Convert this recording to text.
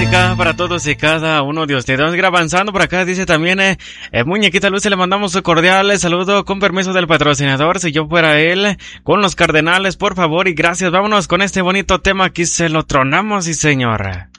música para todos y cada uno de ustedes. Vamos a ir avanzando por acá. Dice también Muñequita Lucy, le mandamos un cordial saludo con permiso del patrocinador. Si yo fuera él, con los Cardenales, por favor y gracias. Vámonos con este bonito tema. Aquí se lo tronamos, sí señora.